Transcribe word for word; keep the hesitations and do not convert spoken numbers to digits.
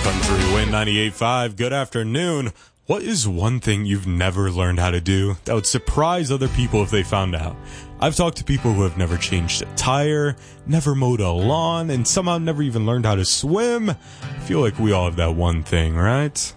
Country Wind ninety-eight point five. Good afternoon. What is one thing you've never learned how to do that would surprise other people if they found out? I've talked to people who have never changed a tire, never mowed a lawn, and somehow never even learned how to swim. I feel like we all have that one thing, right?